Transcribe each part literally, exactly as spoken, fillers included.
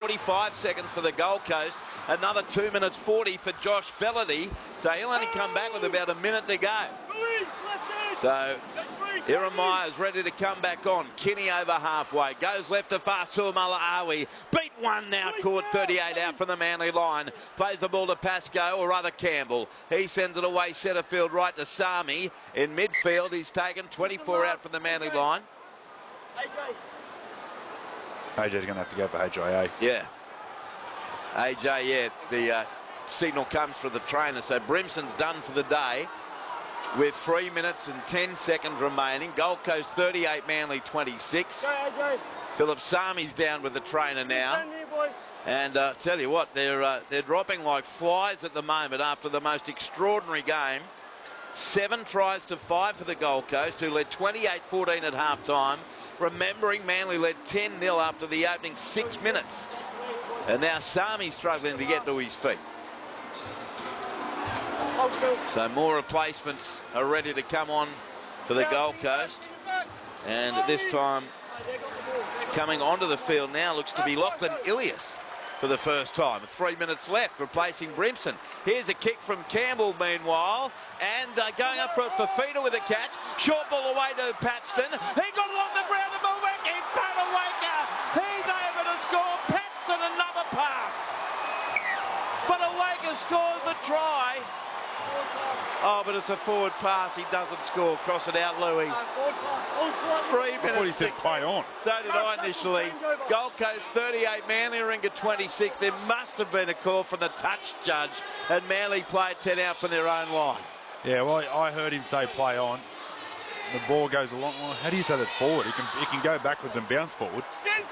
forty-five seconds for the Gold Coast. Another two minutes forty for Josh Felity. So he'll only come back with about a minute to go. So Ieremia is ready to come back on. Kinney over halfway. Goes left to Fasua Malaawi. Beat one now. Caught thirty-eight out from the Manly line. Plays the ball to Pascoe, or rather Campbell. He sends it away centre field right to Sami. In midfield, he's taken twenty-four out from the Manly line. A J's going to have to go for H I A. Yeah. A J, yeah. The uh, signal comes for the trainer. So Brimson's done for the day with three minutes and ten seconds remaining. Gold Coast thirty-eight, Manly twenty-six. Philip Sami's down with the trainer now. And uh, tell you what, they're, uh, they're dropping like flies at the moment after the most extraordinary game. Seven tries to five for the Gold Coast, who led twenty-eight fourteen at half-time. Remembering Manly led ten nil after the opening six minutes. And now Sami's struggling to get to his feet. So more replacements are ready to come on for the Gold Coast. And at this time, coming onto the field now looks to be Lachlan Ilias for the first time. Three minutes left, replacing Brimson. Here's a kick from Campbell, meanwhile. And uh, going up for Fifita with a catch. Short ball away to Paxton. He got along the ground to Mulweki in front of Waker. He's able to score. Paxton, another pass. Waker scores the try. Oh, but it's a forward pass. He doesn't score. Cross it out, Louis. Three minutes. I thought he said play on. So did I initially. Gold Coast thirty-eight, Manly Warringah twenty-six. There must have been a call from the touch judge, and Manly played ten out from their own line. Yeah, well, I heard him say play on. The ball goes along. Well, how do you say that's forward? He can, he can go backwards and bounce forward.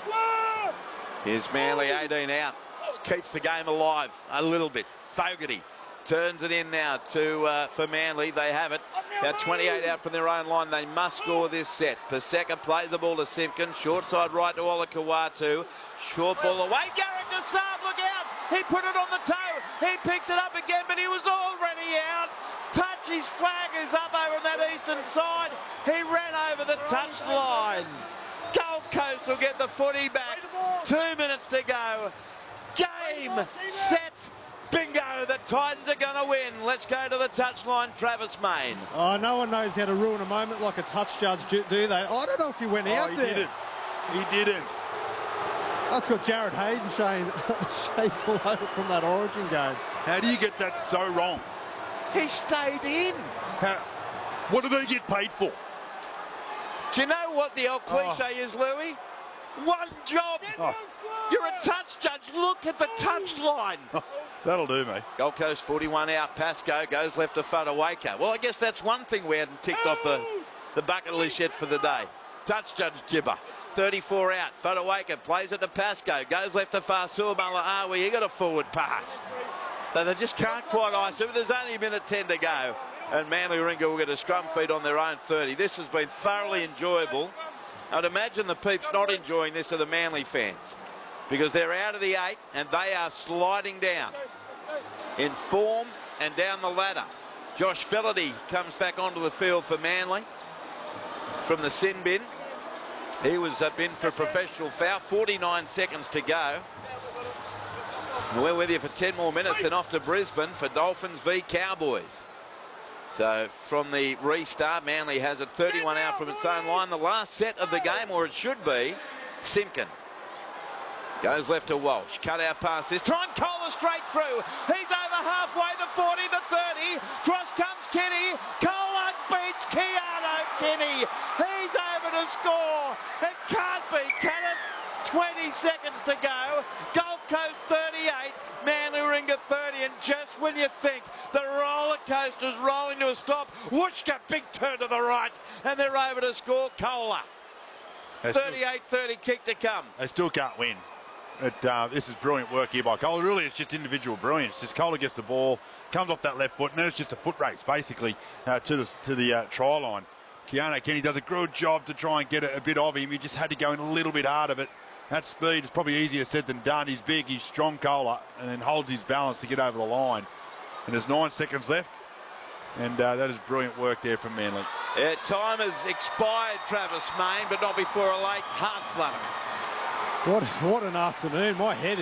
Here's Manly, eighteen out. Keeps the game alive a little bit. Fogarty turns it in now to uh, for Manly. They have it. Now twenty-eight out from their own line. They must score this set. Paseka plays the ball to Simpkins. Short side right to Olakawatu. Short ball away. Garrick to Saab. Look out. He put it on the toe. He picks it up again, but he was already out. Touch. His flag is up over on that eastern side. He ran over the touch line. Gold Coast will get the footy back. Two minutes to go. Game, set, bingo. The Titans are going to win. Let's go to the touchline. Travis Main. Oh, no one knows how to ruin a moment like a touch judge, do they? I don't know if he went oh, out he there. Didn't. He didn't. That's got Jared Hayden shade, shades all over from that Origin game. How do you get that so wrong? He stayed in. How, what do they get paid for? Do you know what the old cliche oh. is, Louis? One job. Oh. You're a touch judge. Look at the touch line. Oh, that'll do me. Gold Coast forty-one out. Pascoe goes left to Fodawaker. Well, I guess that's one thing we hadn't ticked off the, the bucket list yet for the day. Touch judge Gibber. thirty-four out. Fodawaker plays it to Pascoe. Goes left to Fasua Malaawi. He got a forward pass. So they just can't quite ice it. There's only a minute ten to go. And Manly Warringah will get a scrum feed on their own thirty. This has been thoroughly enjoyable. I'd imagine the peeps not enjoying this are the Manly fans, because they're out of the eight and they are sliding down in form and down the ladder. Josh Felity comes back onto the field for Manly from the sin bin. He was uh, bin for a professional foul. forty-nine seconds to go. We're with you for ten more minutes, then off to Brisbane for Dolphins v Cowboys. So from the restart, Manly has it thirty-one out from its own line. The last set of the game, or it should be, Simpkin. Goes left to Walsh. Cut out pass this time. Kohler straight through. He's over halfway, the forty, the thirty. Cross comes Kenny. Kohler beats Keanu Kenny. He's over to score. It can't be, can it? twenty seconds to go. Gold Coast thirty-eight. Manly Warringah thirty. And just when you think the roller coaster's rolling to a stop, whooshka, big turn to the right. And they're over to score. Kohler. thirty-eight thirty kick to come. They still can't win. But, uh, this is brilliant work here by Kohler. Really, it's just individual brilliance. Just Kohler gets the ball, comes off that left foot, and then it's just a foot race, basically, uh, to the, to the uh, try line. Keanu Kenny does a good job to try and get a, a bit of him. He just had to go in a little bit hard of it. That speed is probably easier said than done. He's big, he's strong, Kohler, and then holds his balance to get over the line. And there's nine seconds left, and uh, that is brilliant work there from Manly. Yeah, time has expired, Travis Main, but not before a late heart flutter. What, what an afternoon. My head is